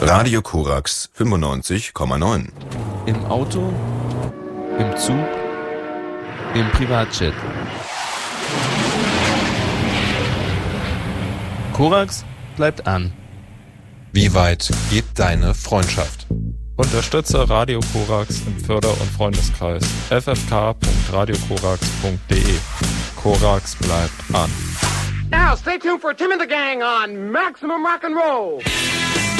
Radio Korax 95,9. Im Auto, im Zug, im Privatjet. Korax bleibt an. Wie weit geht deine Freundschaft? Unterstütze Radio Korax im Förder- und Freundeskreis ffk.radiokorax.de. Korax bleibt an. Now stay tuned for Tim and the Gang on Maximum Rock and Roll.